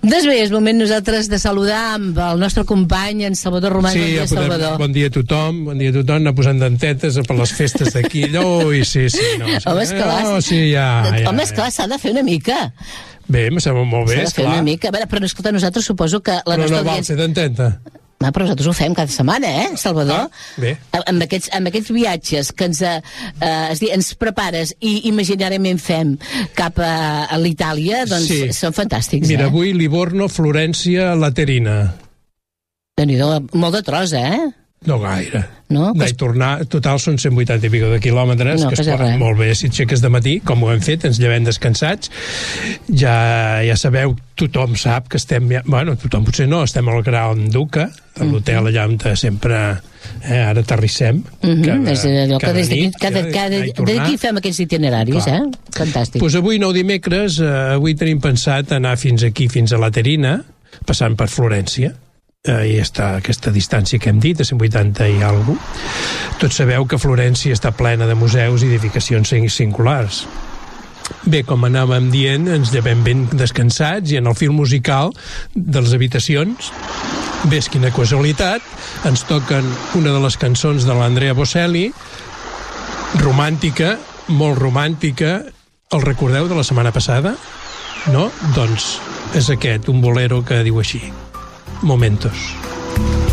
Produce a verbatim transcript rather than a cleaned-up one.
Doncs bé, és moment nosaltres de saludar amb el nostre company, en Salvador Romà. Sí, bon dia, ja podem, Salvador. Bon dia a tothom, bon dia a tothom, anar posant dentetes per les festes d'aquí. Ui, sí, sí. No, home, esclar, no, sí, ja, ja, home, esclar, s'ha de fer una mica. Bé, em sembla molt bé, S'ha de fer esclar. una mica. A veure, però escolta, nosaltres suposo que la Però nostra no val audiència... ser denteta. Ah, però nosaltres ho fem cada setmana, eh, Salvador? Ah, bé. Amb aquests, amb aquests viatges que ens, eh, es dir, ens prepares i imaginàriament fem cap a, a l'Itàlia, doncs Sí. són fantàstics, Mira, eh? avui Livorno, Florència, Laterina. Déu-n'hi-do, molt de tros, eh? No gaire. No? Anar i tornar, total són cent vuitanta i pico de quilòmetres, No, que es passa poden res. molt bé si et aixeques de matí, com ho hem fet, ens llevem descansats. Ja, ja sabeu, tothom sap que estem, ja, bueno, tothom potser no, estem al Gran Duca, a l'hotel allà on sempre eh, ara aterrissem. Mhm, cada, és allò que cada des d'aquí, nit, cada, eh, cada, anar i tornar. d'aquí fem aquests itineraris, Clar. eh? Fantàstic. Pues avui, nou dimecres, eh, avui tenim pensat anar fins aquí, fins a Laterina, passant per Florència. Eh, i està aquesta distància que hem dit, de cent vuitanta i alguna cosa. Tots sabeu que Florència està plena de museus i edificacions sing- singulars. Bé, com anàvem dient, ens llevem ben descansats i en el fil musical de les habitacions, ves quina casualitat, ens toquen una de les cançons de l'Andrea Bocelli, romàntica, molt romàntica. El recordeu de la setmana passada? No? Doncs és aquest, un bolero que diu així: Momentos.